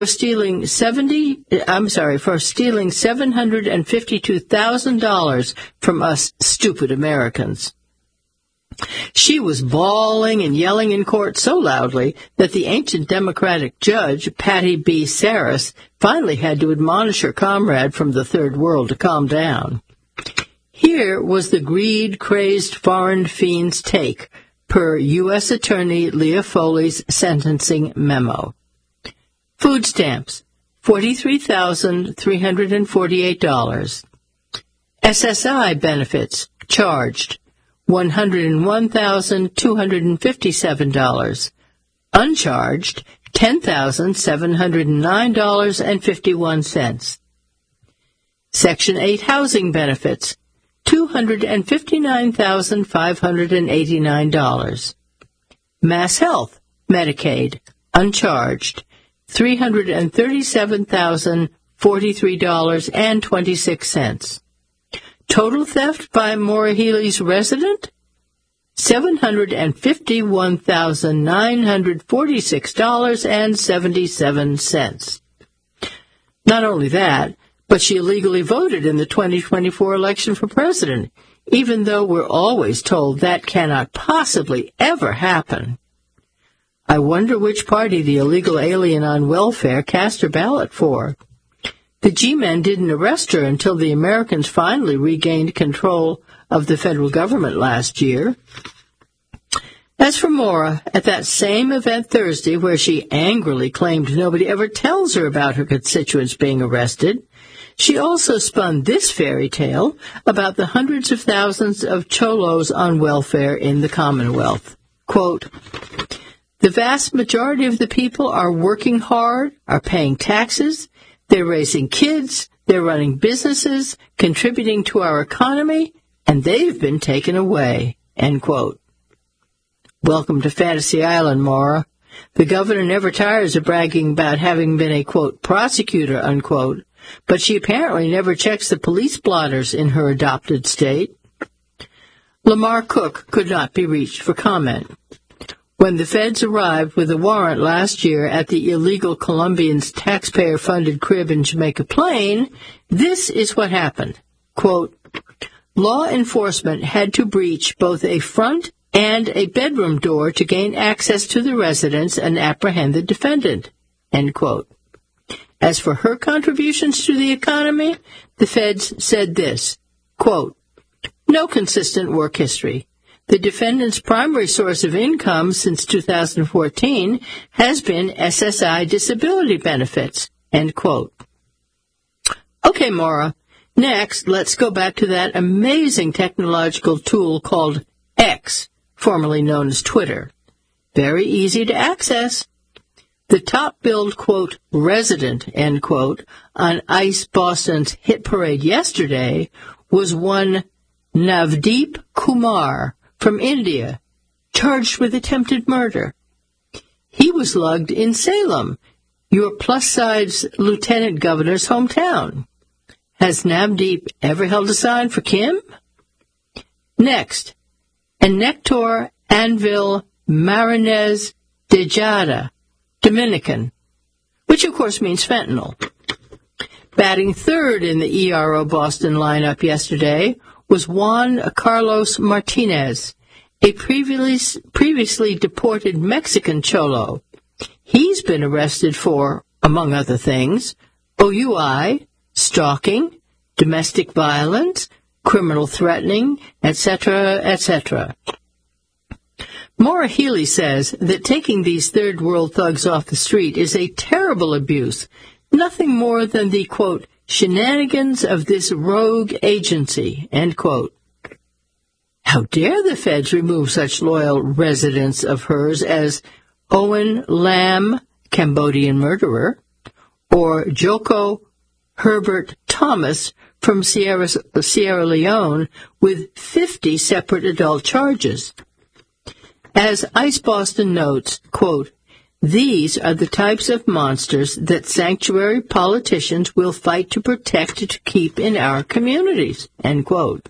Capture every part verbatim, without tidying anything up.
stealing seventy, I'm sorry, for stealing seven hundred fifty-two thousand dollars from us stupid Americans. She was bawling and yelling in court so loudly that the ancient Democratic judge, Patty B. Saris, finally had to admonish her comrade from the third world to calm down. Here was the greed-crazed foreign fiend's take, per U S Attorney Leah Foley's sentencing memo. Food stamps, forty-three thousand three hundred forty-eight dollars. S S I benefits, charged, one hundred one thousand two hundred fifty-seven dollars. Uncharged, ten thousand seven hundred nine dollars and fifty-one cents. Section eight housing benefits, two hundred fifty-nine thousand five hundred eighty-nine dollars. Mass Health, Medicaid, uncharged, three hundred thirty-seven thousand forty-three dollars and twenty-six cents. Total theft by Maura Healey's resident, seven hundred fifty-one thousand nine hundred forty-six dollars and seventy-seven cents. Not only that, but she illegally voted in the twenty twenty-four election for president, even though we're always told that cannot possibly ever happen. I wonder which party the illegal alien on welfare cast her ballot for. The G-men didn't arrest her until the Americans finally regained control of the federal government last year. As for Maura, at that same event Thursday where she angrily claimed nobody ever tells her about her constituents being arrested, she also spun this fairy tale about the hundreds of thousands of cholos on welfare in the Commonwealth. Quote, the vast majority of the people are working hard, are paying taxes, they're raising kids, they're running businesses, contributing to our economy, and they've been taken away, end quote. Welcome to Fantasy Island, Maura. The governor never tires of bragging about having been a, quote, prosecutor, unquote, but she apparently never checks the police blotters in her adopted state. Lamar Cook could not be reached for comment. When the feds arrived with a warrant last year at the illegal Colombian's taxpayer-funded crib in Jamaica Plain, this is what happened. Quote, law enforcement had to breach both a front and a bedroom door to gain access to the residence and apprehend the defendant, end quote. As for her contributions to the economy, the feds said this, quote, no consistent work history. The defendant's primary source of income since two thousand fourteen has been S S I disability benefits, end quote. Okay, Maura, next let's go back to that amazing technological tool called X, formerly known as Twitter. Very easy to access. The top-billed, quote, resident, end quote, on ICE Boston's hit parade yesterday was one Navdeep Kumar from India, charged with attempted murder. He was lugged in Salem, your plus-size lieutenant governor's hometown. Has Navdeep ever held a sign for Kim? Next, Enector Anvil Marinez de Jada, Dominican, which of course means fentanyl. Batting third in the E R O Boston lineup yesterday was Juan Carlos Martinez, a previously, previously deported Mexican cholo. He's been arrested for, among other things, O U I, stalking, domestic violence, criminal threatening, et cetera, et cetera. Maura Healey says that taking these third world thugs off the street is a terrible abuse, nothing more than the, quote, shenanigans of this rogue agency, end quote. How dare the feds remove such loyal residents of hers as Owen Lam, Cambodian murderer, or Joko Herbert Thomas from Sierra, Sierra Leone with fifty separate adult charges. As ICE Boston notes, quote, these are the types of monsters that sanctuary politicians will fight to protect to keep in our communities, end quote.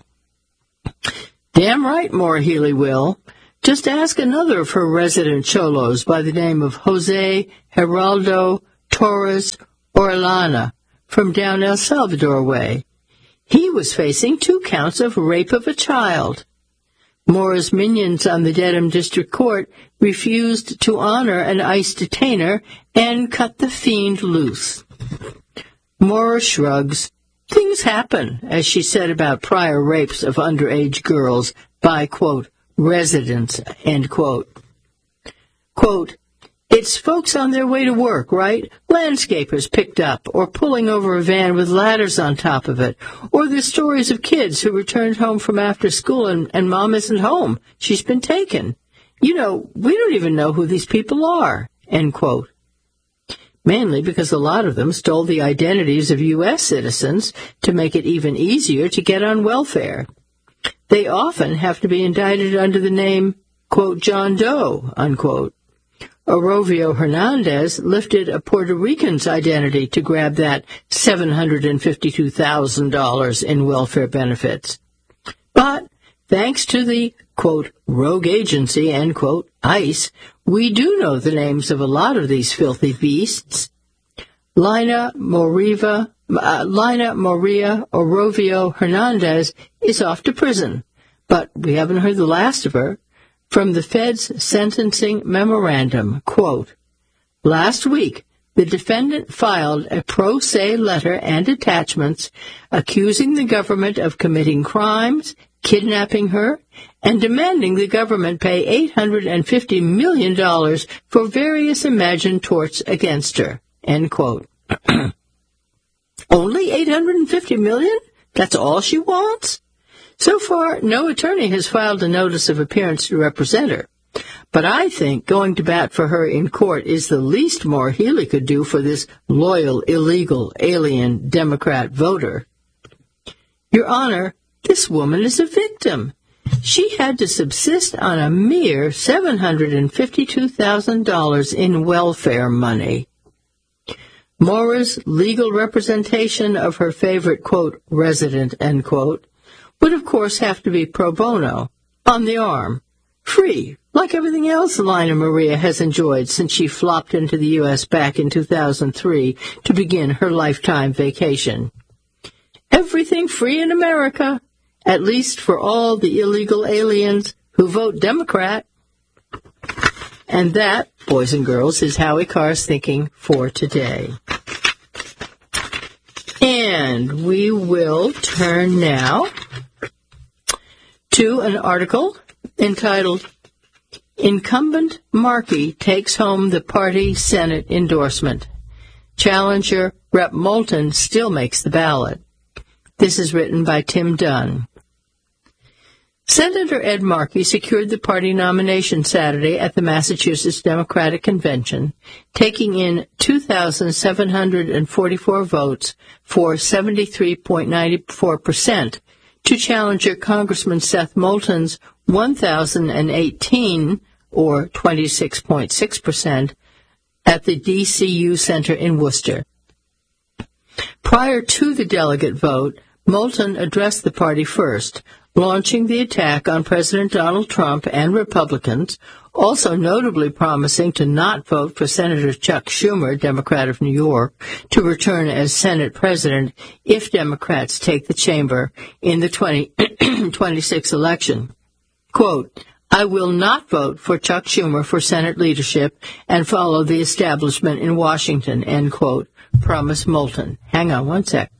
Damn right Maura Healey will. Just ask another of her resident cholos by the name of Jose Geraldo Torres Orellana from down El Salvador way. He was facing two counts of rape of a child. Mora's minions on the Dedham District Court refused to honor an ICE detainer and cut the fiend loose. Mora shrugs. Things happen, as she said about prior rapes of underage girls by, quote, residents, end quote. Quote, it's folks on their way to work, right? Landscapers picked up, or pulling over a van with ladders on top of it. Or the stories of kids who returned home from after school and, and mom isn't home. She's been taken. You know, we don't even know who these people are, end quote. Mainly because a lot of them stole the identities of U S citizens to make it even easier to get on welfare. They often have to be indicted under the name, quote, John Doe, unquote. Orovio Hernandez lifted a Puerto Rican's identity to grab that seven hundred fifty-two thousand dollars in welfare benefits. But thanks to the, quote, rogue agency, end quote, ICE, we do know the names of a lot of these filthy beasts. Lina Moriva, uh, Lina Maria Orovio Hernandez is off to prison, but we haven't heard the last of her. From the Fed's sentencing memorandum, quote, last week, the defendant filed a pro se letter and attachments accusing the government of committing crimes, kidnapping her, and demanding the government pay eight hundred fifty million dollars for various imagined torts against her, end quote. Only eight hundred fifty million dollars? That's all she wants? So far, no attorney has filed a notice of appearance to represent her. But I think going to bat for her in court is the least Maura Healey could do for this loyal, illegal, alien Democrat voter. Your Honor, this woman is a victim. She had to subsist on a mere seven hundred fifty-two thousand dollars in welfare money. Maura's legal representation of her favorite, quote, resident, end quote, would of course have to be pro bono, on the arm, free, like everything else Lina Maria has enjoyed since she flopped into the U S back in two thousand three to begin her lifetime vacation. Everything free in America, at least for all the illegal aliens who vote Democrat. And that, boys and girls, is Howie Carr's thinking for today. And we will turn now to an article entitled, Incumbent Markey Takes Home the Party Senate Endorsement. Challenger Rep Moulton Still Makes the Ballot. This is written by Tim Dunn. Senator Ed Markey secured the party nomination Saturday at the Massachusetts Democratic Convention, taking in two thousand seven hundred forty-four votes for seventy-three point nine four percent to challenger Congressman Seth Moulton's one thousand eighteen, or twenty-six point six percent, at the D C U Center in Worcester. Prior to the delegate vote, Moulton addressed the party first, launching the attack on President Donald Trump and Republicans, also notably promising to not vote for Senator Chuck Schumer, Democrat of New York, to return as Senate President if Democrats take the chamber in the twenty twenty-six election. Quote, I will not vote for Chuck Schumer for Senate leadership and follow the establishment in Washington, end quote, promised Moulton. Hang on one sec.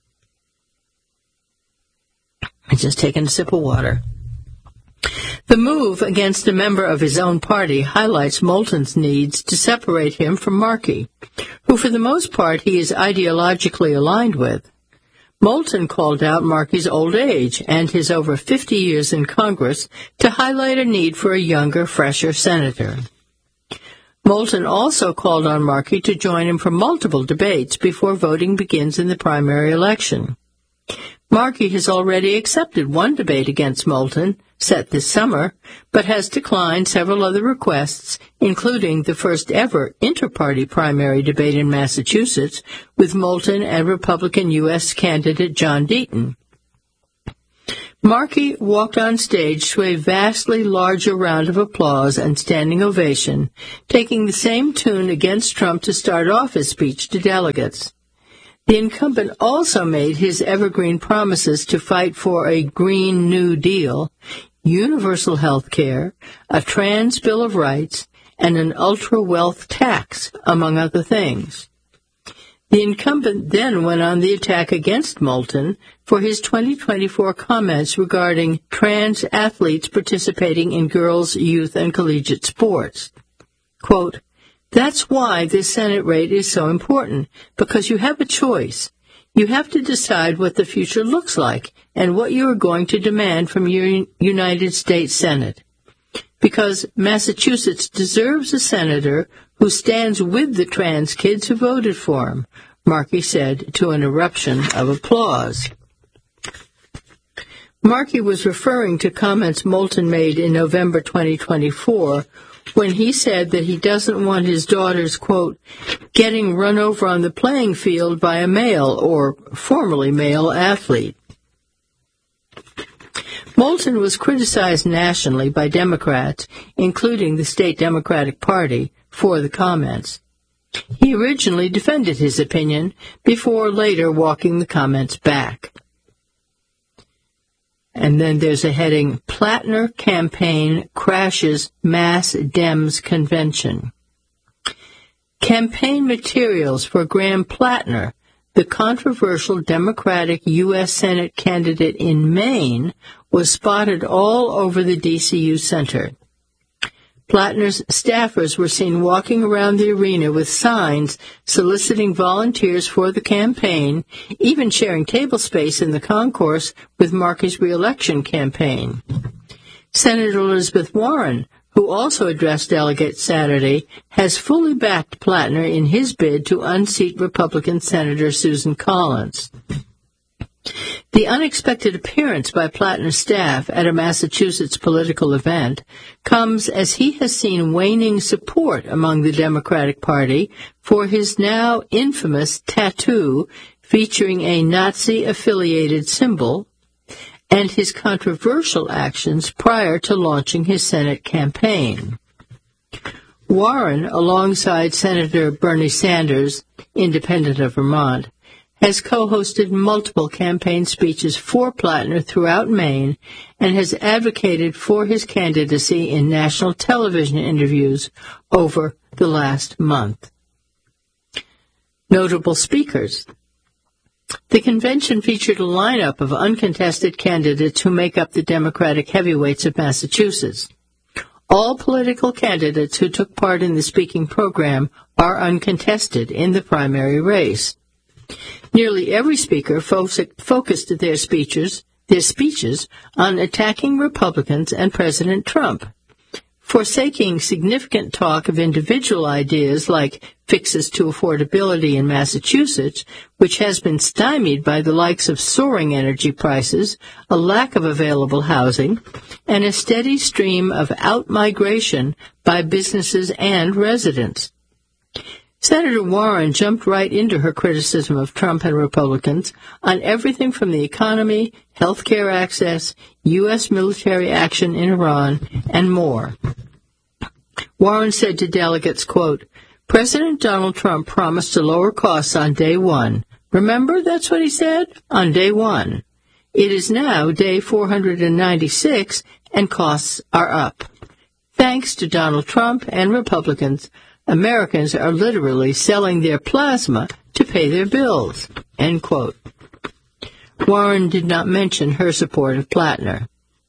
I'm just taking a sip of water. The move against a member of his own party highlights Moulton's needs to separate him from Markey, who for the most part he is ideologically aligned with. Moulton called out Markey's old age and his over fifty years in Congress to highlight a need for a younger, fresher senator. Moulton also called on Markey to join him for multiple debates before voting begins in the primary election. Markey has already accepted one debate against Moulton, set this summer, but has declined several other requests, including the first ever inter-party primary debate in Massachusetts with Moulton and Republican U S candidate John Deaton. Markey walked on stage to a vastly larger round of applause and standing ovation, taking the same tune against Trump to start off his speech to delegates. The incumbent also made his evergreen promises to fight for a Green New Deal, universal health care, a trans Bill of Rights, and an ultra-wealth tax, among other things. The incumbent then went on the attack against Moulton for his twenty twenty-four comments regarding trans athletes participating in girls', youth, and collegiate sports. Quote, "That's why this Senate race is so important, because you have a choice. You have to decide what the future looks like and what you are going to demand from your United States Senate. Because Massachusetts deserves a senator who stands with the trans kids who voted for him," Markey said to an eruption of applause. Markey was referring to comments Moulton made in November twenty twenty-four when he said that he doesn't want his daughters, quote, "getting run over on the playing field by a male or formerly male athlete." Moulton was criticized nationally by Democrats, including the state Democratic Party, for the comments. He originally defended his opinion before later walking the comments back. And then there's a heading, Plattner Campaign Crashes Mass Dems Convention. Campaign materials for Graham Plattner, the controversial Democratic U S Senate candidate in Maine, was spotted all over the D C U Center. Plattner's staffers were seen walking around the arena with signs soliciting volunteers for the campaign, even sharing table space in the concourse with Markey's reelection campaign. Senator Elizabeth Warren, who also addressed delegates Saturday, has fully backed Plattner in his bid to unseat Republican Senator Susan Collins. The unexpected appearance by Plattner's staff at a Massachusetts political event comes as he has seen waning support among the Democratic Party for his now infamous tattoo featuring a Nazi-affiliated symbol and his controversial actions prior to launching his Senate campaign. Warren, alongside Senator Bernie Sanders, independent of Vermont, has co-hosted multiple campaign speeches for Plattner throughout Maine and has advocated for his candidacy in national television interviews over the last month. Notable speakers. The convention featured a lineup of uncontested candidates who make up the Democratic heavyweights of Massachusetts. All political candidates who took part in the speaking program are uncontested in the primary race. Nearly every speaker fo- focused their speeches, their speeches on attacking Republicans and President Trump, forsaking significant talk of individual ideas like fixes to affordability in Massachusetts, which has been stymied by the likes of soaring energy prices, a lack of available housing, and a steady stream of out-migration by businesses and residents. Senator Warren jumped right into her criticism of Trump and Republicans on everything from the economy, health care access, U S military action in Iran, and more. Warren said to delegates, quote, "President Donald Trump promised to lower costs on day one. Remember, that's what he said? On day one. It is now day four hundred ninety-six, and costs are up. Thanks to Donald Trump and Republicans, Americans are literally selling their plasma to pay their bills," end quote. Warren did not mention her support of Plattner.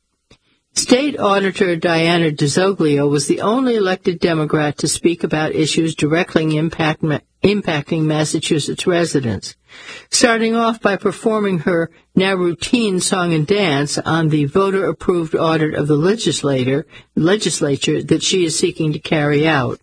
State Auditor Diana DiZoglio was the only elected Democrat to speak about issues directly impact, impacting Massachusetts residents, starting off by performing her now routine song and dance on the voter-approved audit of the legislator, legislature that she is seeking to carry out.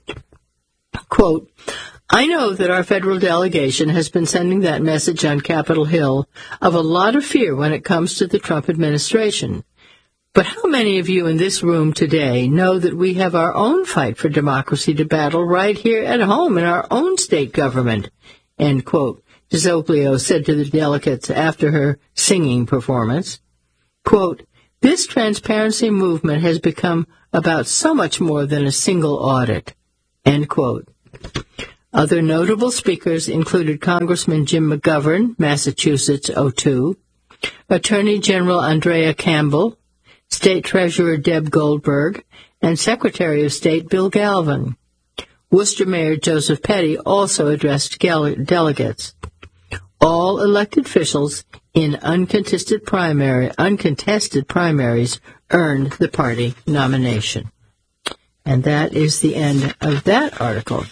Quote, "I know that our federal delegation has been sending that message on Capitol Hill of a lot of fear when it comes to the Trump administration. But how many of you in this room today know that we have our own fight for democracy to battle right here at home in our own state government?" End quote, DiZoglio said to the delegates after her singing performance. Quote, this transparency movement has become about so much more than a single audit, end quote. Other notable speakers included Congressman Jim McGovern, Massachusetts, oh two, Attorney General Andrea Campbell, State Treasurer Deb Goldberg, and Secretary of State Bill Galvin. Worcester Mayor Joseph Petty also addressed delegates. All elected officials in uncontested primary, uncontested primaries earned the party nomination. And that is the end of that article.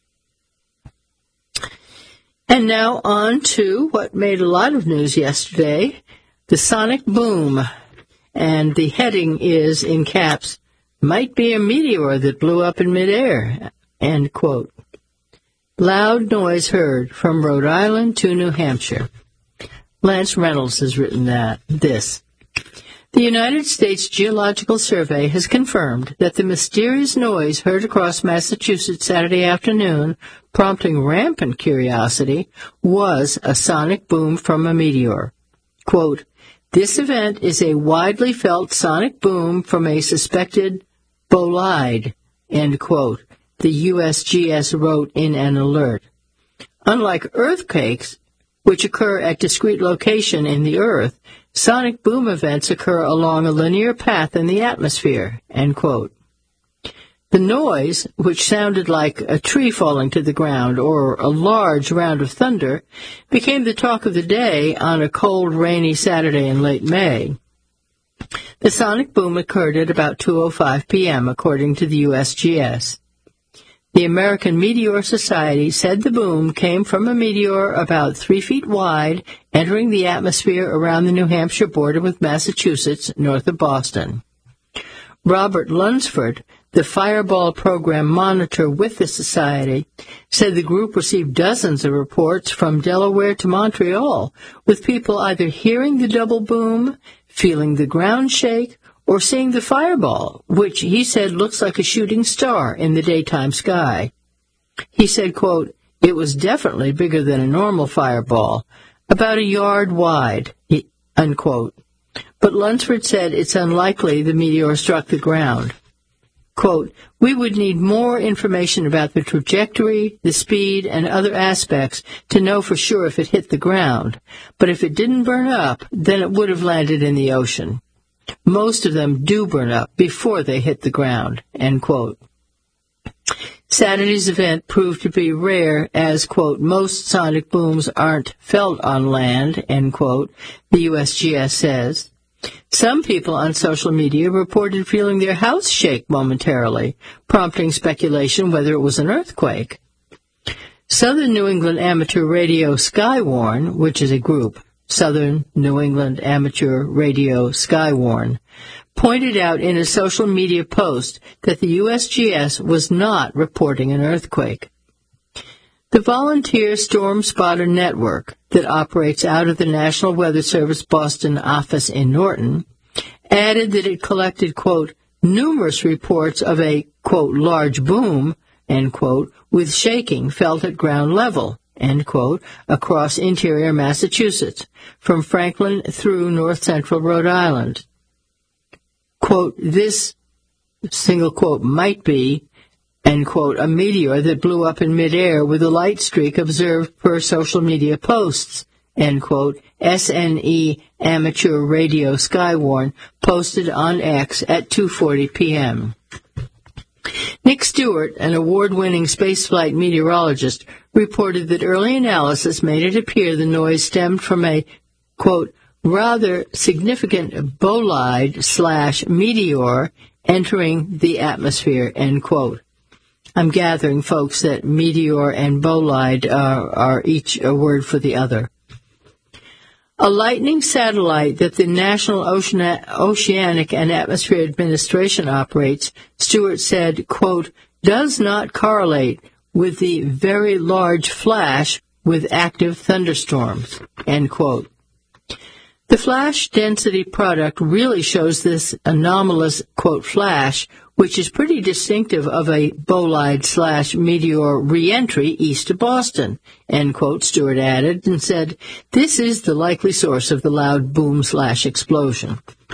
And now on to what made a lot of news yesterday, the sonic boom. And the heading is, in caps, might be a meteor that blew up in midair, end quote. Loud noise heard from Rhode Island to New Hampshire. Lance Reynolds has written that, this. The United States Geological Survey has confirmed that the mysterious noise heard across Massachusetts Saturday afternoon, prompting rampant curiosity, was a sonic boom from a meteor. Quote, this event is a widely felt sonic boom from a suspected bolide, end quote, the U S G S wrote in an alert. Unlike earthquakes, which occur at discrete location in the earth, sonic boom events occur along a linear path in the atmosphere, end quote. The noise, which sounded like a tree falling to the ground or a large round of thunder, became the talk of the day on a cold, rainy Saturday in late May. The sonic boom occurred at about two oh five p.m., according to the U S G S. The American Meteor Society said the boom came from a meteor about three feet wide, entering the atmosphere around the New Hampshire border with Massachusetts, north of Boston. Robert Lunsford, the Fireball Program monitor with the Society, said the group received dozens of reports from Delaware to Montreal, with people either hearing the double boom, feeling the ground shake, or seeing the fireball, which he said looks like a shooting star in the daytime sky. He said, quote, it was definitely bigger than a normal fireball, about a yard wide, unquote. But Lunsford said it's unlikely the meteor struck the ground. Quote, we would need more information about the trajectory, the speed, and other aspects to know for sure if it hit the ground. But if it didn't burn up, then it would have landed in the ocean. Most of them do burn up before they hit the ground, end quote. Saturday's event proved to be rare as, quote, most sonic booms aren't felt on land, end quote, the U S G S says. Some people on social media reported feeling their house shake momentarily, prompting speculation whether it was an earthquake. Southern New England Amateur Radio Skywarn, which is a group, Southern New England Amateur Radio Skywarn, pointed out in a social media post that the U S G S was not reporting an earthquake. The Volunteer Storm Spotter Network, that operates out of the National Weather Service Boston office in Norton, added that it collected, quote, numerous reports of a, quote, large boom, end quote, with shaking felt at ground level, end quote, across interior Massachusetts, from Franklin through north-central Rhode Island. Quote, this, single quote, might be, end quote, a meteor that blew up in midair with a light streak observed per social media posts, end quote, S N E Amateur Radio Skywarn posted on X at two forty p.m. Nick Stewart, an award-winning spaceflight meteorologist, reported that early analysis made it appear the noise stemmed from a, quote, rather significant bolide slash meteor entering the atmosphere, end quote. I'm gathering, folks, that meteor and bolide are, are each a word for the other. A Lightning satellite that the National Ocean- Oceanic and Atmosphere Administration operates, Stewart said, quote, does not correlate with the very large flash with active thunderstorms, end quote. The flash density product really shows this anomalous, quote, flash, which is pretty distinctive of a bolide slash meteor reentry east of Boston, end quote, Stewart added, and said, this is the likely source of the loud boom slash explosion.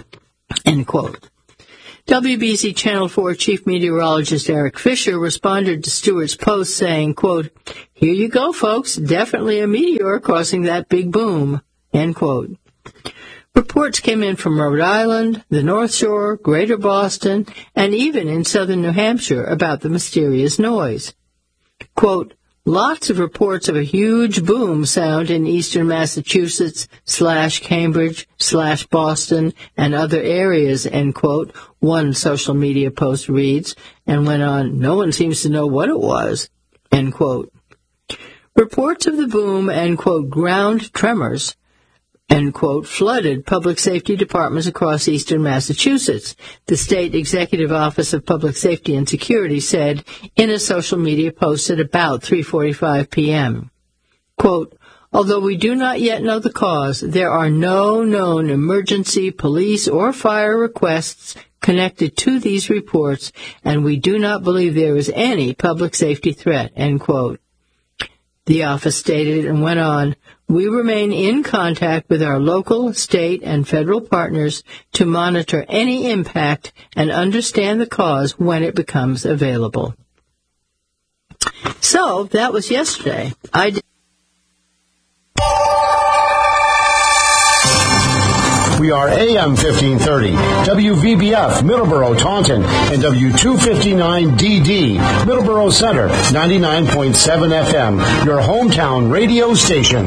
end quote. W B C Channel four Chief Meteorologist Eric Fisher responded to Stewart's post saying, quote, "Here you go, folks. Definitely a meteor causing that big boom," end quote. Reports came in from Rhode Island, the North Shore, Greater Boston, and even in southern New Hampshire about the mysterious noise. Quote, "Lots of reports of a huge boom sound in eastern Massachusetts slash Cambridge slash Boston and other areas," end quote, one social media post reads, and went on, "No one seems to know what it was," end quote. Reports of the boom and, quote, ground tremors, end quote, flooded public safety departments across eastern Massachusetts, the State Executive Office of Public Safety and Security said in a social media post at about three forty-five p.m. Quote, "Although we do not yet know the cause, there are no known emergency, police, or fire requests connected to these reports, and we do not believe there is any public safety threat," end quote. The office stated and went on, "We remain in contact with our local, state, and federal partners to monitor any impact and understand the cause when it becomes available." So, that was yesterday. I did. We are A M fifteen thirty, W V B F, Middleborough, Taunton, and W two fifty-nine D D, Middleborough Center, ninety-nine point seven F M, your hometown radio station.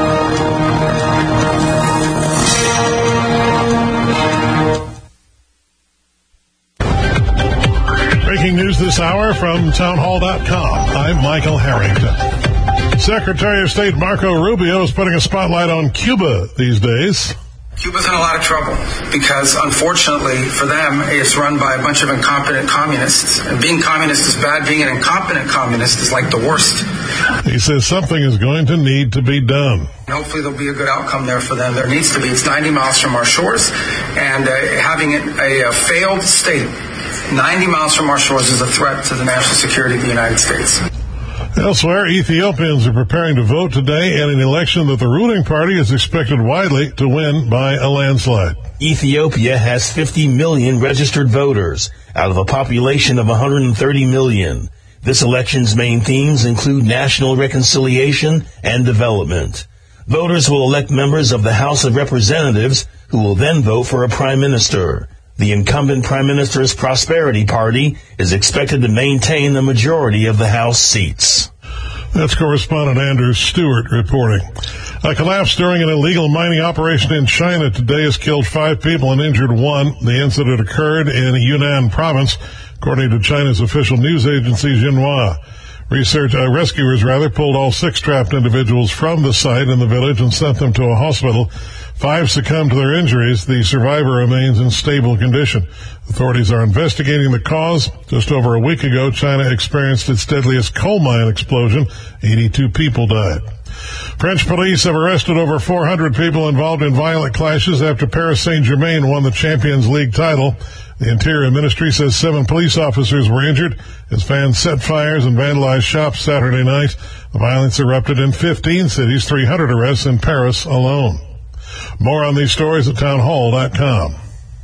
Breaking news this hour from townhall dot com. I'm Michael Harrington. Secretary of State Marco Rubio is putting a spotlight on Cuba these days. Cuba's in a lot of trouble because, unfortunately for them, it's run by a bunch of incompetent communists. And being communist is bad. Being an incompetent communist is like the worst. He says something is going to need to be done. Hopefully there'll be a good outcome there for them. There needs to be. It's ninety miles from our shores, and uh, having it a, a failed state ninety miles from our shores is a threat to the national security of the United States. Elsewhere, Ethiopians are preparing to vote today in an election that the ruling party is expected widely to win by a landslide. Ethiopia has fifty million registered voters out of a population of one hundred thirty million. This election's main themes include national reconciliation and development. Voters will elect members of the House of Representatives who will then vote for a prime minister. The incumbent Prime Minister's Prosperity Party is expected to maintain the majority of the House seats. That's correspondent Andrew Stewart reporting. A collapse during an illegal mining operation in China today has killed five people and injured one. The incident occurred in Yunnan province, according to China's official news agency, Xinhua. Research, uh, rescuers rather, pulled all six trapped individuals from the site in the village and sent them to a hospital. Five succumbed to their injuries. The survivor remains in stable condition. Authorities are investigating the cause. Just over a week ago, China experienced its deadliest coal mine explosion. eighty-two people died. French police have arrested over four hundred people involved in violent clashes after Paris Saint-Germain won the Champions League title. The Interior Ministry says seven police officers were injured as fans set fires and vandalized shops Saturday night. The violence erupted in fifteen cities, three hundred arrests in Paris alone. More on these stories at townhall dot com.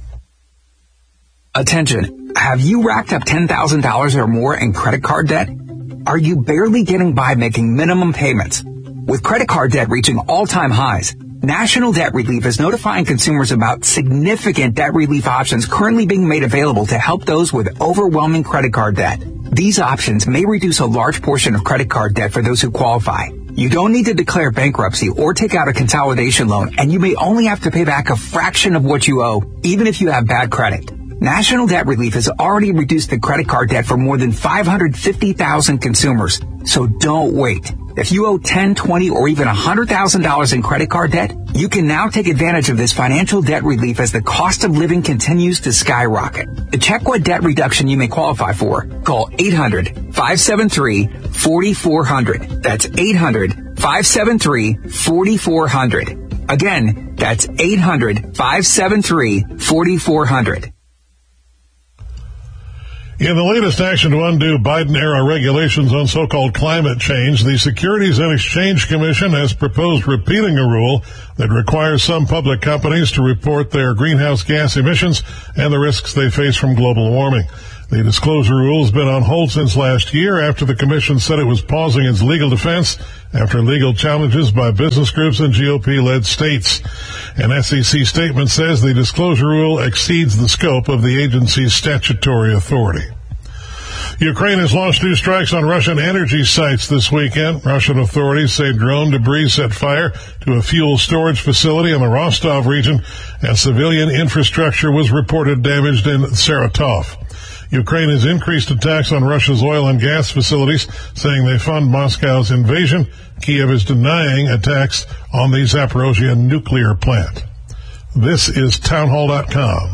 Attention. Have you racked up ten thousand dollars or more in credit card debt? Are you barely getting by making minimum payments? With credit card debt reaching all-time highs, National Debt Relief is notifying consumers about significant debt relief options currently being made available to help those with overwhelming credit card debt. These options may reduce a large portion of credit card debt for those who qualify. You don't need to declare bankruptcy or take out a consolidation loan, and you may only have to pay back a fraction of what you owe, even if you have bad credit. National Debt Relief has already reduced the credit card debt for more than five hundred fifty thousand consumers, so don't wait. If you owe ten, twenty, or even one hundred thousand dollars in credit card debt, you can now take advantage of this financial debt relief as the cost of living continues to skyrocket. To check what debt reduction you may qualify for, call eight hundred, five seven three, four four zero zero. That's eight hundred, five seven three, four four zero zero. Again, that's eight hundred, five seven three, four four zero zero. In the latest action to undo Biden-era regulations on so-called climate change, the Securities and Exchange Commission has proposed repealing a rule that requires some public companies to report their greenhouse gas emissions and the risks they face from global warming. The disclosure rule has been on hold since last year after the commission said it was pausing its legal defense after legal challenges by business groups and G O P-led states. An S E C statement says the disclosure rule exceeds the scope of the agency's statutory authority. Ukraine has launched new strikes on Russian energy sites this weekend. Russian authorities say drone debris set fire to a fuel storage facility in the Rostov region, and civilian infrastructure was reported damaged in Saratov. Ukraine has increased attacks on Russia's oil and gas facilities, saying they fund Moscow's invasion. Kiev is denying attacks on the Zaporozhye nuclear plant. This is townhall dot com.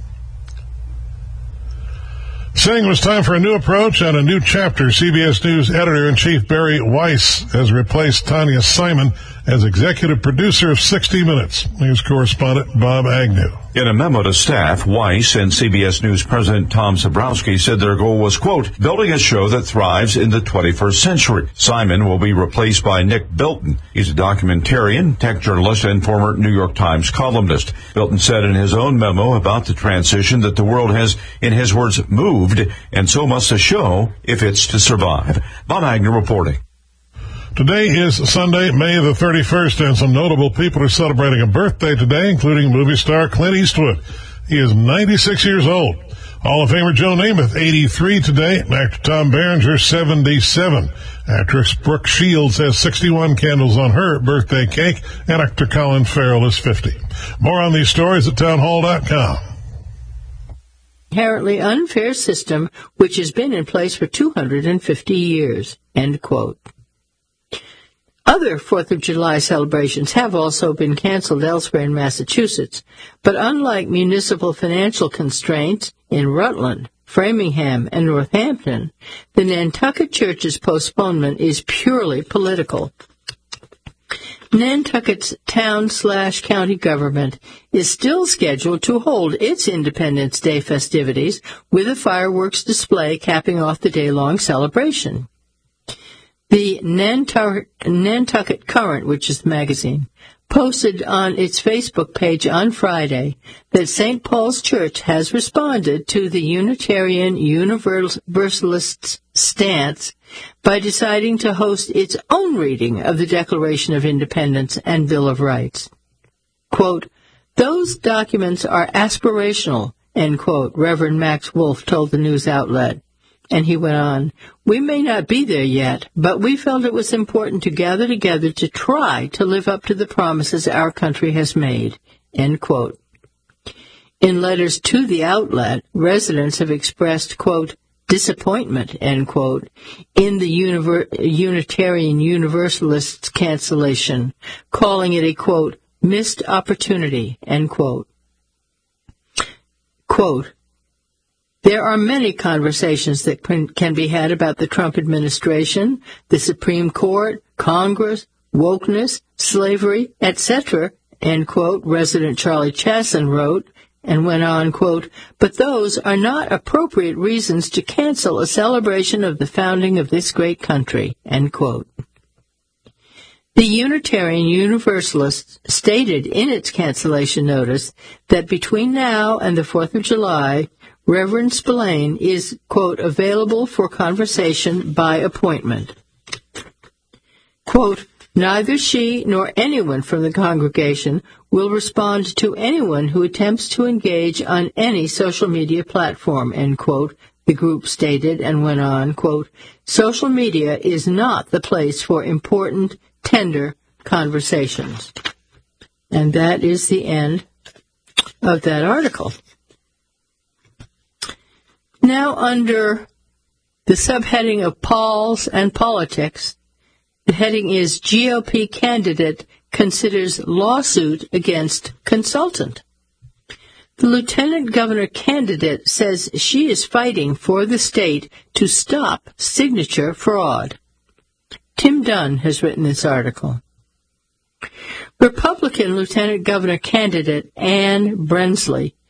Saying it was time for a new approach and a new chapter, C B S News editor-in-chief Barry Weiss has replaced Tanya Simon as executive producer of sixty minutes. News correspondent Bob Agnew. In a memo to staff, Weiss and C B S News President Tom Zabrowski said their goal was, quote, building a show that thrives in the twenty-first century. Simon will be replaced by Nick Bilton. He's a documentarian, tech journalist, and former New York Times columnist. Bilton said in his own memo about the transition that the world has, in his words, moved, and so must a show if it's to survive. Bob Agnew reporting. Today is Sunday, May the thirty-first, and some notable people are celebrating a birthday today, including movie star Clint Eastwood. He is ninety-six years old. Hall of Famer Joe Namath, eighty-three today. Actor Tom Berenger, seventy-seven. Actress Brooke Shields has sixty-one candles on her birthday cake, and actor Colin Farrell is fifty. More on these stories at townhall dot com. Inherently unfair system which has been in place for two hundred fifty years, end quote. Other Fourth of July celebrations have also been canceled elsewhere in Massachusetts, but unlike municipal financial constraints in Rutland, Framingham, and Northampton, the Nantucket Church's postponement is purely political. Nantucket's town-slash-county government is still scheduled to hold its Independence Day festivities with a fireworks display capping off the day-long celebration. The Nantucket, Nantucket Current, which is the magazine, posted on its Facebook page on Friday that Saint Paul's Church has responded to the Unitarian Universalists' stance by deciding to host its own reading of the Declaration of Independence and Bill of Rights. Quote, those documents are aspirational, end quote, Reverend Max Wolf told the news outlet. And he went on, we may not be there yet, but we felt it was important to gather together to try to live up to the promises our country has made, end quote. In letters to the outlet, residents have expressed, quote, disappointment, end quote, in the Univer- Unitarian Universalists' cancellation, calling it a, quote, missed opportunity, end quote. Quote, there are many conversations that can be had about the Trump administration, the Supreme Court, Congress, wokeness, slavery, et cetera, end quote, resident Charlie Chasson wrote, and went on, quote, but those are not appropriate reasons to cancel a celebration of the founding of this great country, end quote. The Unitarian Universalists stated in its cancellation notice that between now and the fourth of July, Reverend Spillane is, quote, available for conversation by appointment. Quote, neither she nor anyone from the congregation will respond to anyone who attempts to engage on any social media platform, end quote, the group stated and went on, quote, social media is not the place for important, tender conversations. And that is the end of that article. Now, under the subheading of Polls and Politics, the heading is G O P candidate considers lawsuit against consultant. The lieutenant governor candidate says she is fighting for the state to stop signature fraud. Tim Dunn has written this article. Republican lieutenant governor candidate Ann Brensley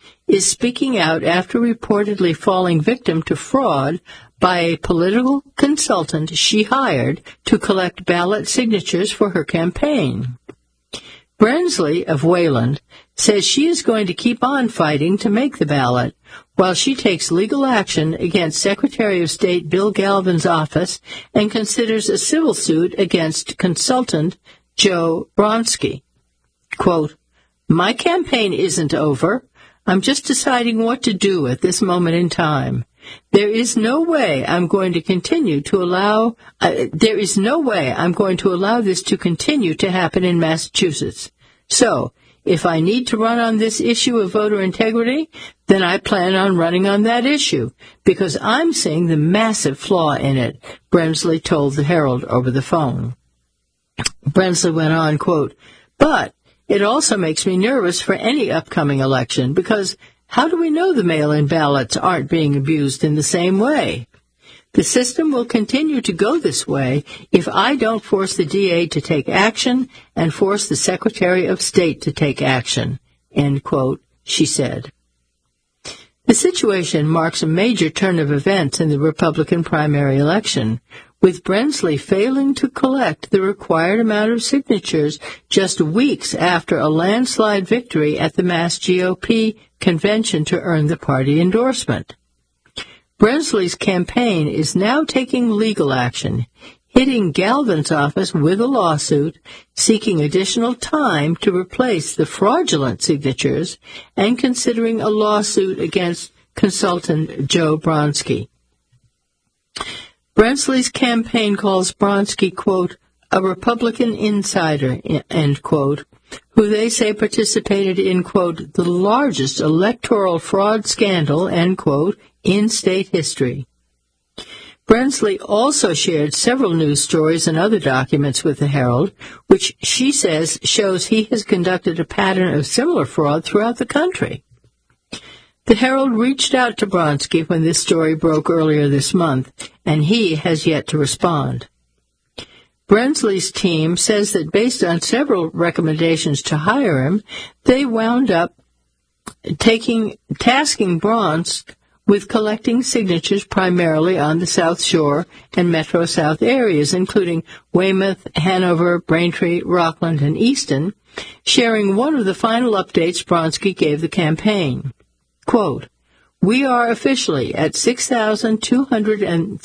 is speaking out after reportedly falling victim to fraud by a political consultant she hired to collect ballot signatures for her campaign. Brensley of Wayland says she is going to keep on fighting to make the ballot while she takes legal action against Secretary of State Bill Galvin's office and considers a civil suit against consultant Joe Bronski. Quote, "My campaign isn't over. I'm just deciding what to do at this moment in time. There is no way I'm going to continue to allow, uh, there is no way I'm going to allow this to continue to happen in Massachusetts. So, if I need to run on this issue of voter integrity, then I plan on running on that issue, because I'm seeing the massive flaw in it," Brensley told the Herald over the phone. Brensley went on, quote, "But it also makes me nervous for any upcoming election, because how do we know the mail-in ballots aren't being abused in the same way? The system will continue to go this way if I don't force the D A to take action and force the Secretary of State to take action," end quote, she said. The situation marks a major turn of events in the Republican primary election, with Brensley failing to collect the required amount of signatures just weeks after a landslide victory at the Mass G O P convention to earn the party endorsement. Brensley's campaign is now taking legal action, hitting Galvin's office with a lawsuit seeking additional time to replace the fraudulent signatures and considering a lawsuit against consultant Joe Bronski. Brensley's campaign calls Bronski, quote, "a Republican insider," end quote, who they say participated in, quote, "the largest electoral fraud scandal," end quote, in state history. Brensley also shared several news stories and other documents with the Herald, which she says shows he has conducted a pattern of similar fraud throughout the country. The Herald reached out to Bronski when this story broke earlier this month, and he has yet to respond. Brensley's team says that based on several recommendations to hire him, they wound up taking tasking Bronsk with collecting signatures primarily on the South Shore and Metro South areas, including Weymouth, Hanover, Braintree, Rockland, and Easton, sharing one of the final updates Bronski gave the campaign. Quote, "We are officially at six thousand two hundred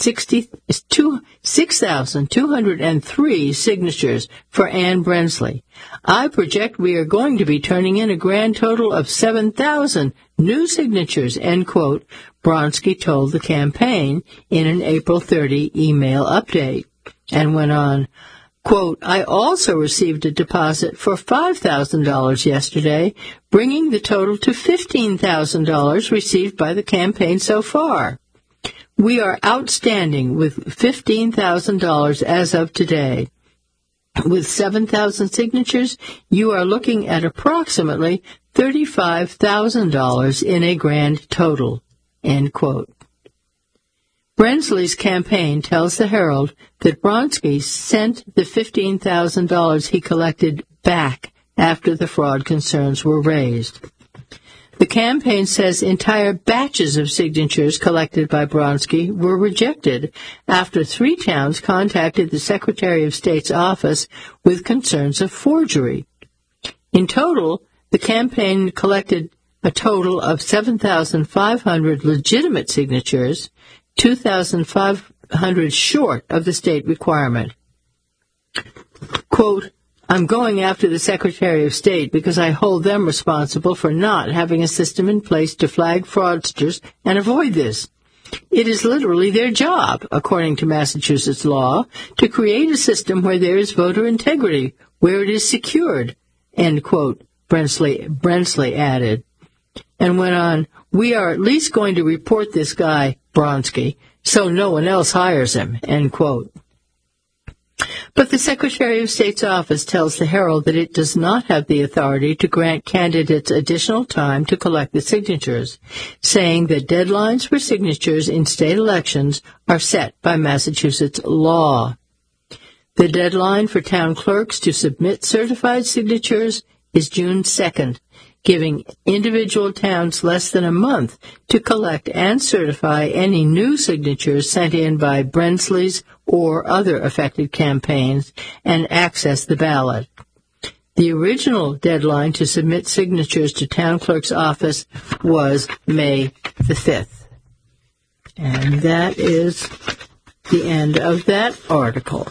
three signatures for Ann Brensley. I project we are going to be turning in a grand total of seven thousand new signatures," end quote, Bronski told the campaign in an April thirtieth email update, and went on, quote, "I also received a deposit for five thousand dollars yesterday, bringing the total to fifteen thousand dollars received by the campaign so far. We are outstanding with fifteen thousand dollars as of today. With seven thousand signatures, you are looking at approximately thirty-five thousand dollars in a grand total," end quote. Brensley's campaign tells the Herald that Bronski sent the fifteen thousand dollars he collected back after the fraud concerns were raised. The campaign says entire batches of signatures collected by Bronski were rejected after three towns contacted the Secretary of State's office with concerns of forgery. In total, the campaign collected a total of seven thousand five hundred legitimate signatures, two thousand five hundred short of the state requirement. Quote, "I'm going after the Secretary of State because I hold them responsible for not having a system in place to flag fraudsters and avoid this. It is literally their job, according to Massachusetts law, to create a system where there is voter integrity, where it is secured," end quote, Brensley, Brensley added, and went on, "We are at least going to report this guy, Bronski, so no one else hires him," end quote. But the Secretary of State's office tells the Herald that it does not have the authority to grant candidates additional time to collect the signatures, saying that deadlines for signatures in state elections are set by Massachusetts law. The deadline for town clerks to submit certified signatures is June second, giving individual towns less than a month to collect and certify any new signatures sent in by Brensley's or other affected campaigns and access the ballot. The original deadline to submit signatures to town clerk's office was May the fifth. And that is the end of that article.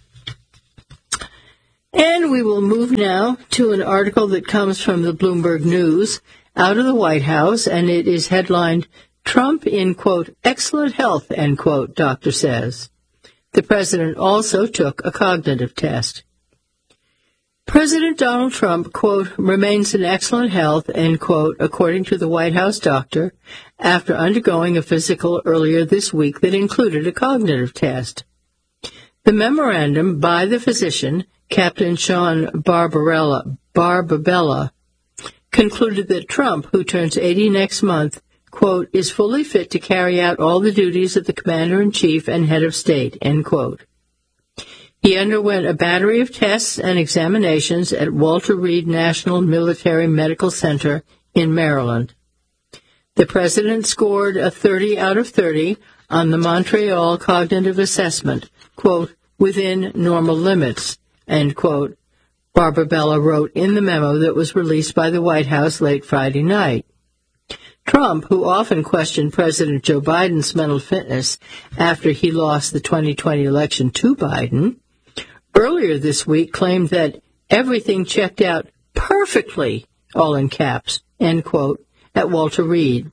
And we will move now to an article that comes from the Bloomberg News out of the White House, and it is headlined, Trump in, quote, excellent health, end quote, doctor says. The president also took a cognitive test. President Donald Trump, quote, remains in excellent health, end quote, according to the White House doctor, after undergoing a physical earlier this week that included a cognitive test. The memorandum by the physician, Captain Sean Barbarella, Barbabella, concluded that Trump, who turns eighty next month, quote, is fully fit to carry out all the duties of the commander-in-chief and head of state, end quote. He underwent a battery of tests and examinations at Walter Reed National Military Medical Center in Maryland. The president scored a thirty out of thirty on the Montreal Cognitive Assessment, quote, within normal limits, end quote, Barbabella wrote in the memo that was released by the White House late Friday night. Trump, who often questioned President Joe Biden's mental fitness after he lost the twenty twenty election to Biden, earlier this week claimed that everything checked out perfectly, all in caps, end quote, at Walter Reed.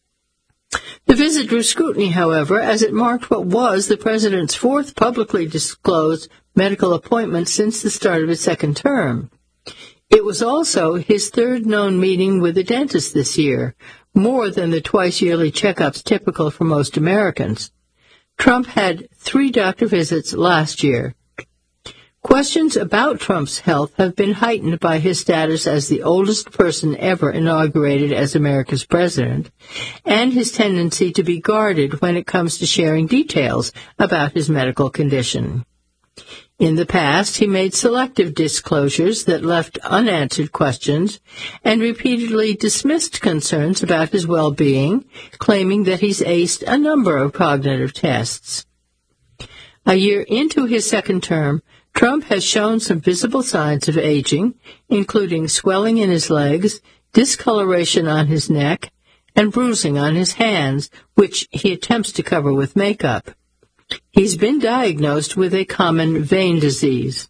The visit drew scrutiny, however, as it marked what was the president's fourth publicly disclosed medical appointment since the start of his second term. It was also his third known meeting with a dentist this year, more than the twice-yearly checkups typical for most Americans. Trump had three doctor visits last year. Questions about Trump's health have been heightened by his status as the oldest person ever inaugurated as America's president, and his tendency to be guarded when it comes to sharing details about his medical condition. In the past, he made selective disclosures that left unanswered questions and repeatedly dismissed concerns about his well-being, claiming that he's aced a number of cognitive tests. A year into his second term, Trump has shown some visible signs of aging, including swelling in his legs, discoloration on his neck, and bruising on his hands, which he attempts to cover with makeup. He's been diagnosed with a common vein disease.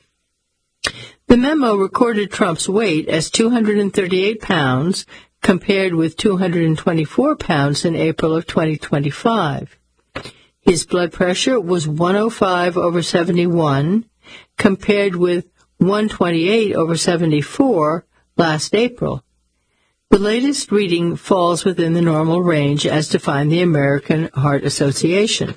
The memo recorded Trump's weight as two hundred thirty-eight pounds, compared with two hundred twenty-four pounds in April of twenty twenty-five. His blood pressure was one oh five over seventy-one, compared with one twenty-eight over seventy-four last April. The latest reading falls within the normal range as defined by the American Heart Association.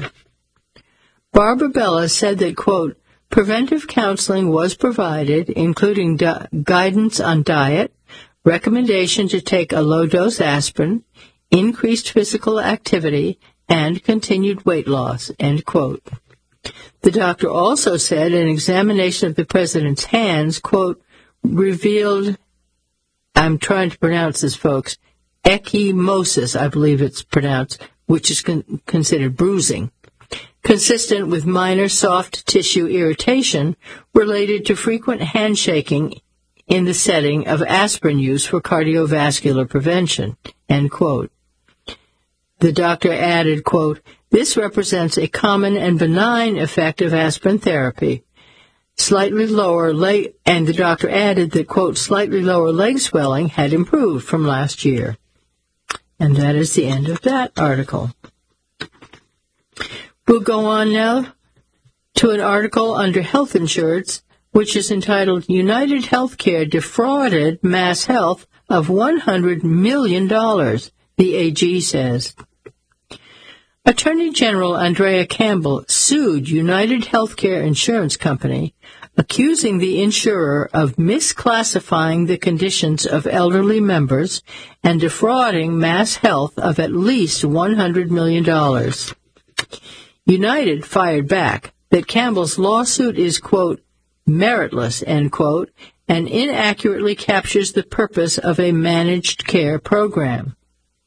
Barbabella said that, quote, preventive counseling was provided, including di- guidance on diet, recommendation to take a low-dose aspirin, increased physical activity, and continued weight loss, end quote. The doctor also said an examination of the president's hands, quote, revealed, I'm trying to pronounce this, folks, ecchymosis, I believe it's pronounced, which is con- considered bruising, consistent with minor soft tissue irritation related to frequent handshaking in the setting of aspirin use for cardiovascular prevention, end quote. The doctor added, quote, this represents a common and benign effect of aspirin therapy. Slightly lower leg, and the doctor added that, quote, slightly lower leg swelling had improved from last year. And that is the end of that article. We'll go on now to an article under health insurance, which is entitled United Healthcare Defrauded Mass Health of one hundred million dollars, the A G says. Attorney General Andrea Campbell sued United Healthcare Insurance Company, accusing the insurer of misclassifying the conditions of elderly members and defrauding Mass Health of at least one hundred million dollars. United fired back that Campbell's lawsuit is, quote, meritless, end quote, and inaccurately captures the purpose of a managed care program.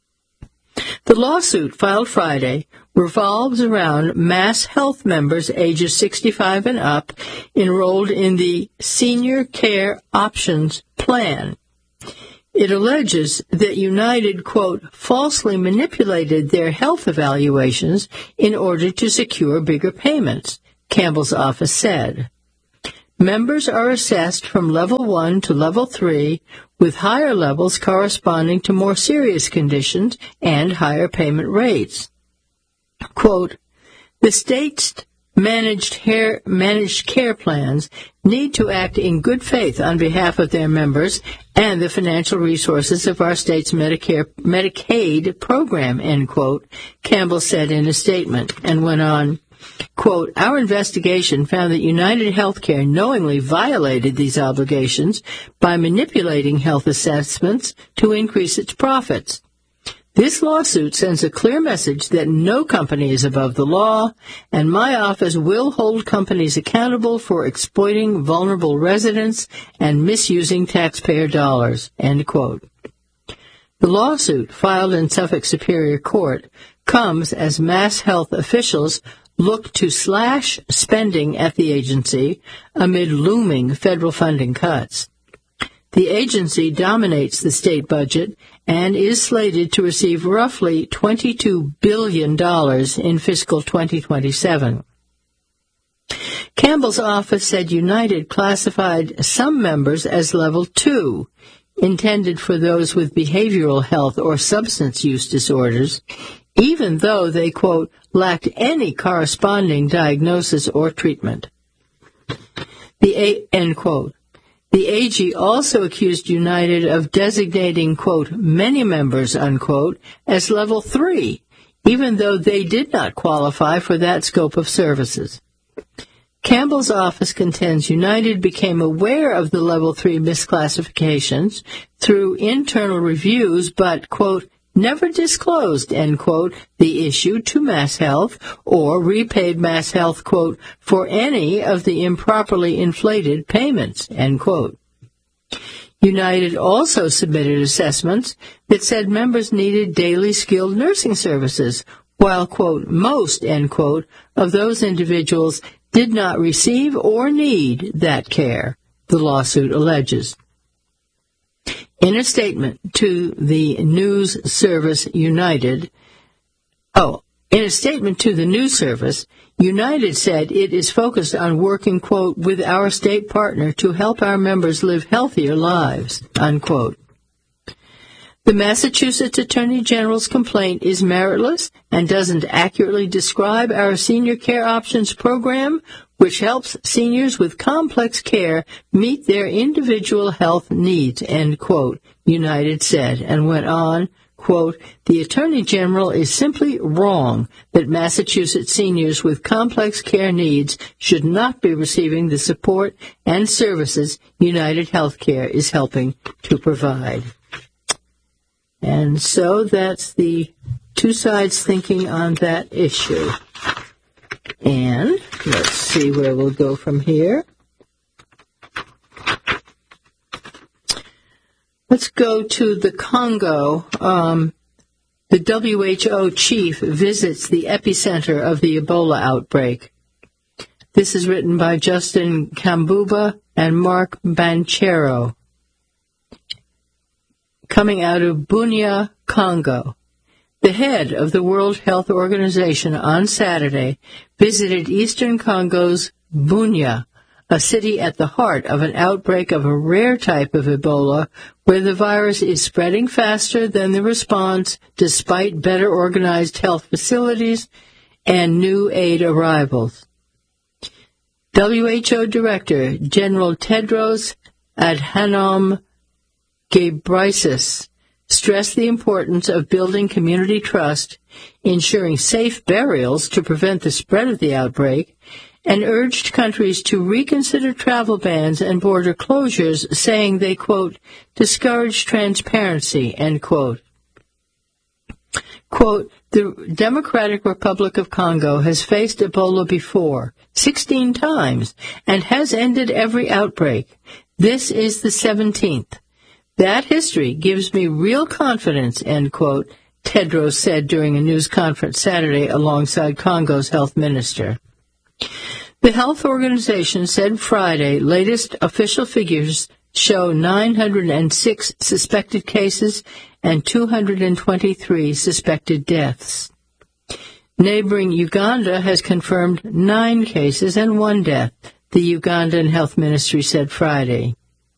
The lawsuit filed Friday revolves around Mass Health members ages sixty-five and up enrolled in the Senior Care Options Plan. It alleges that United, quote, falsely manipulated their health evaluations in order to secure bigger payments, Campbell's office said. Members are assessed from level one to level three, with higher levels corresponding to more serious conditions and higher payment rates. Quote, the state's managed care, managed care plans need to act in good faith on behalf of their members and the financial resources of our state's Medicare, Medicaid program, end quote, Campbell said in a statement, and went on, quote, our investigation found that United Healthcare knowingly violated these obligations by manipulating health assessments to increase its profits. This lawsuit sends a clear message that no company is above the law, and my office will hold companies accountable for exploiting vulnerable residents and misusing taxpayer dollars, end quote. The lawsuit, filed in Suffolk Superior Court, comes as Mass Health officials look to slash spending at the agency amid looming federal funding cuts. The agency dominates the state budget and is slated to receive roughly twenty-two billion dollars in fiscal twenty twenty-seven. Campbell's office said United classified some members as level two, intended for those with behavioral health or substance use disorders, even though they, quote, lacked any corresponding diagnosis or treatment. The A, end quote. The A G also accused United of designating, quote, many members, unquote, as level three, even though they did not qualify for that scope of services. Campbell's office contends United became aware of the level three misclassifications through internal reviews, but, quote, never disclosed, end quote, the issue to Mass Health or repaid Mass Health, quote, for any of the improperly inflated payments, end quote. United also submitted assessments that said members needed daily skilled nursing services, while, quote, most, end quote, of those individuals did not receive or need that care, the lawsuit alleges. In a statement to the news service United, oh, in a statement to the news service, United said it is focused on working, quote, with our state partner to help our members live healthier lives, unquote. The Massachusetts Attorney General's complaint is meritless and doesn't accurately describe our senior care options program, which helps seniors with complex care meet their individual health needs, end quote, United said, and went on, quote, the Attorney General is simply wrong that Massachusetts seniors with complex care needs should not be receiving the support and services United Healthcare is helping to provide. And so that's the two sides thinking on that issue. And let's see where we'll go from here. Let's go to the Congo. Um, the W H O chief visits the epicenter of the Ebola outbreak. This is written by Justin Kambuba and Mark Banchero. Coming out of Bunia, Congo. The head of the World Health Organization on Saturday visited eastern Congo's Bunia, a city at the heart of an outbreak of a rare type of Ebola where the virus is spreading faster than the response despite better organized health facilities and new aid arrivals. W H O Director General Tedros Adhanom Ghebreyesus stressed the importance of building community trust, ensuring safe burials to prevent the spread of the outbreak, and urged countries to reconsider travel bans and border closures, saying they, quote, discourage transparency, end quote. Quote, the Democratic Republic of Congo has faced Ebola before, sixteen times, and has ended every outbreak. This is the seventeenth. That history gives me real confidence, end quote, Tedros said during a news conference Saturday alongside Congo's health minister. The health organization said Friday latest official figures show nine hundred six suspected cases and two hundred twenty-three suspected deaths. Neighboring Uganda has confirmed nine cases and one death, the Ugandan health ministry said Friday.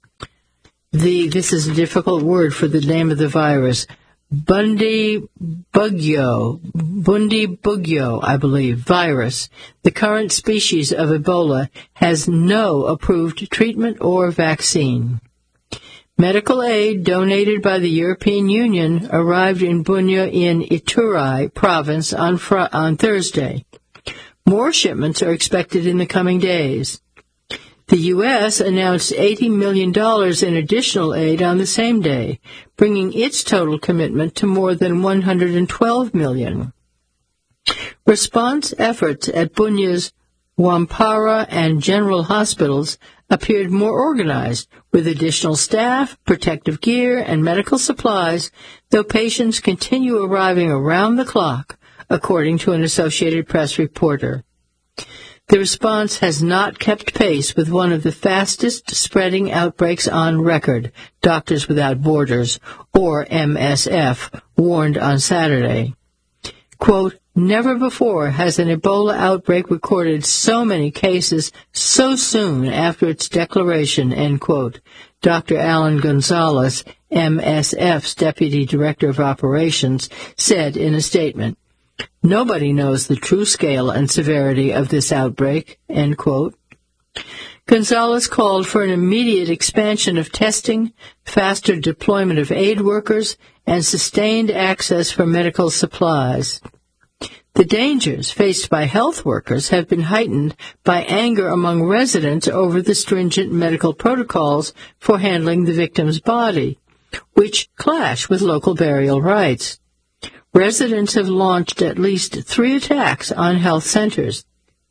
The, this is a difficult word for the name of the virus, Bundi Bugyo, Bundi Bugyo, I believe, virus. The current species of Ebola has no approved treatment or vaccine. Medical aid donated by the European Union arrived in Bunia in Ituri province on, fr- on Thursday. More shipments are expected in the coming days. The U S announced eighty million dollars in additional aid on the same day, bringing its total commitment to more than one hundred twelve million dollars. Response efforts at Bunia's Wampara and General Hospitals appeared more organized, with additional staff, protective gear, and medical supplies, though patients continue arriving around the clock, according to an Associated Press reporter. The response has not kept pace with one of the fastest spreading outbreaks on record, Doctors Without Borders, or M S F, warned on Saturday. Quote, never before has an Ebola outbreak recorded so many cases so soon after its declaration, end quote, Doctor Alan Gonzalez, M S F's Deputy Director of Operations, said in a statement. Nobody knows the true scale and severity of this outbreak, end quote. Gonzalez called for an immediate expansion of testing, faster deployment of aid workers, and sustained access for medical supplies. The dangers faced by health workers have been heightened by anger among residents over the stringent medical protocols for handling the victim's body, which clash with local burial rites. Residents have launched at least three attacks on health centers.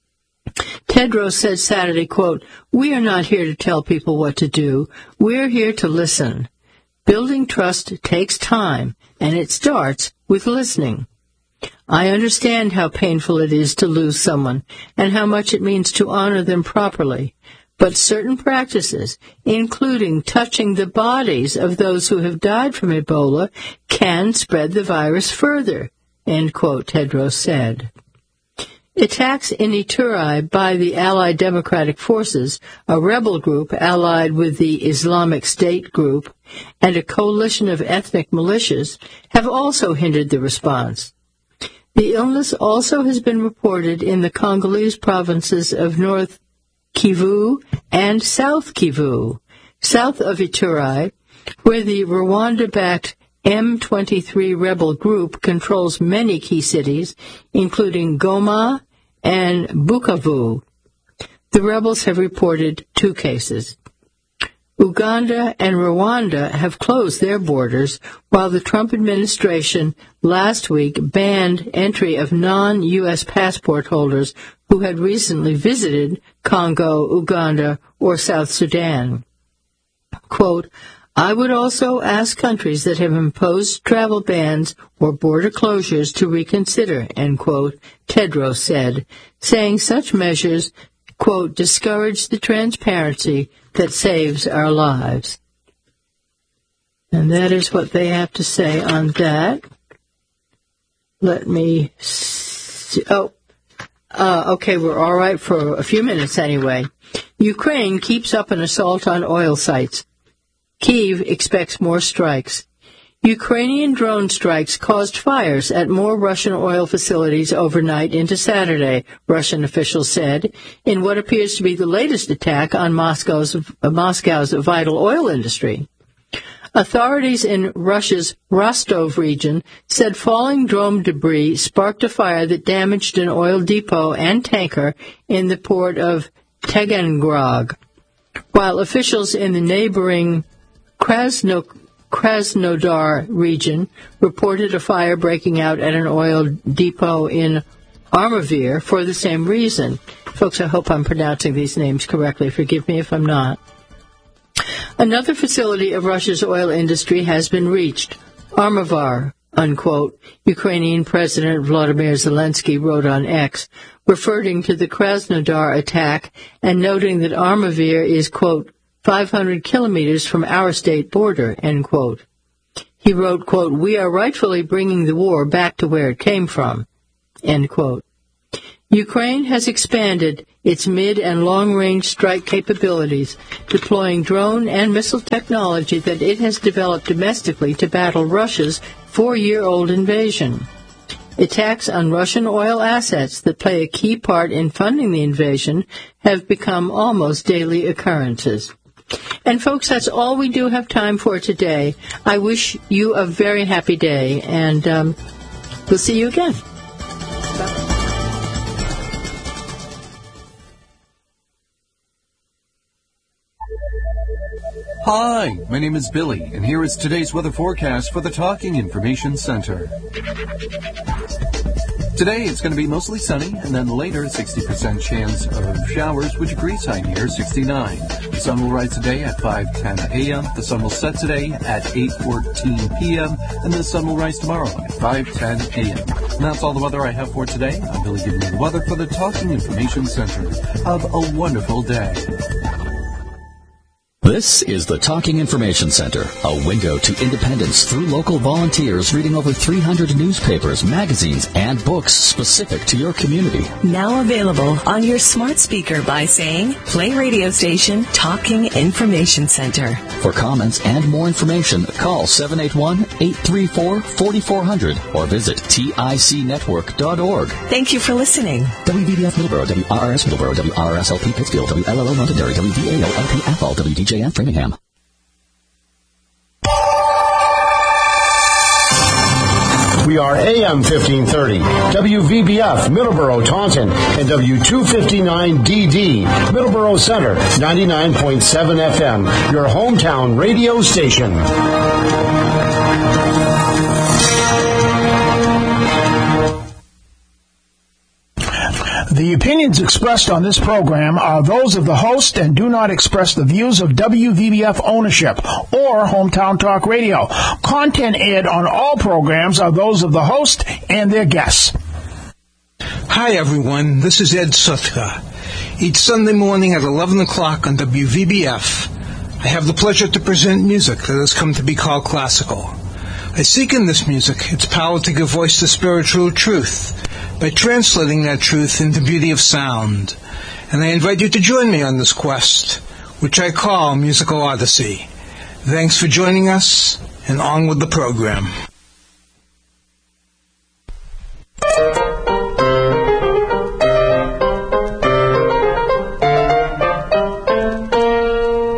Tedros said Saturday, quote, we are not here to tell people what to do. We're here to listen. Building trust takes time, and it starts with listening. I understand how painful it is to lose someone and how much it means to honor them properly. But certain practices, including touching the bodies of those who have died from Ebola, can spread the virus further, end quote, Tedros said. Attacks in Ituri by the Allied Democratic Forces, a rebel group allied with the Islamic State group, and a coalition of ethnic militias, have also hindered the response. The illness also has been reported in the Congolese provinces of North Kivu and South Kivu, south of Ituri, where the Rwanda-backed M twenty-three rebel group controls many key cities, including Goma and Bukavu. The rebels have reported two cases. Uganda and Rwanda have closed their borders, while the Trump administration last week banned entry of non-U S passport holders who had recently visited Congo, Uganda, or South Sudan. Quote, I would also ask countries that have imposed travel bans or border closures to reconsider, end quote, Tedros said, saying such measures, quote, discourage the transparency that saves our lives. And that is what they have to say on that. Let me see. Oh, uh, okay, we're all right for a few minutes anyway. Ukraine keeps up an assault on oil sites. Kyiv expects more strikes. Ukrainian drone strikes caused fires at more Russian oil facilities overnight into Saturday, Russian officials said, in what appears to be the latest attack on Moscow's, uh, Moscow's vital oil industry. Authorities in Russia's Rostov region said falling drone debris sparked a fire that damaged an oil depot and tanker in the port of Taganrog, while officials in the neighboring Krasno Krasnodar region reported a fire breaking out at an oil depot in Armavir for the same reason. Folks, I hope I'm pronouncing these names correctly. Forgive me if I'm not. Another facility of Russia's oil industry has been reached. Armavar, unquote, Ukrainian President Vladimir Zelensky wrote on X, referring to the Krasnodar attack and noting that Armavir is, quote, five hundred kilometers from our state border, end quote. He wrote, quote, we are rightfully bringing the war back to where it came from, end quote. Ukraine has expanded its mid- and long-range strike capabilities, deploying drone and missile technology that it has developed domestically to battle Russia's four-year-old invasion. Attacks on Russian oil assets that play a key part in funding the invasion have become almost daily occurrences. And folks, that's all we do have time for today. I wish you a very happy day, and um, we'll see you again. Bye. Hi, my name is Billy, and here is today's weather forecast for the Talking Information Center. Today, it's going to be mostly sunny, and then later, sixty percent chance of showers with degrees high near sixty-nine. The sun will rise today at five ten a.m., the sun will set today at eight fourteen p.m., and the sun will rise tomorrow at five ten a.m. And that's all the weather I have for today. I'm Billy giving you the weather for the Talking Information Center. Have a wonderful day. This is the Talking Information Center, a window to independence through local volunteers reading over three hundred newspapers, magazines, and books specific to your community. Now available on your smart speaker by saying, play radio station Talking Information Center. For comments and more information, call seven eight one, eight three four, four four zero zero or visit tic network dot org. Thank you for listening. W V B F Middleborough, W R R S Middleborough, W R R S L P Pittsfield, W L L O Londonderry, W D A O L P Athol, W D J F Framingham. We are A M fifteen thirty, W V B F, Middleborough, Taunton, and W two fifty-nine D D, Middleborough Center, ninety-nine point seven F M, your hometown radio station. The opinions expressed on this program are those of the host and do not express the views of W V B F ownership or Hometown Talk Radio. Content aired on all programs are those of the host and their guests. Hi, everyone. This is Ed Sutka. Each Sunday morning at eleven o'clock on W V B F, I have the pleasure to present music that has come to be called classical. I seek in this music its power to give voice to spiritual truth by translating that truth into beauty of sound. And I invite you to join me on this quest, which I call Musical Odyssey. Thanks for joining us, and on with the program.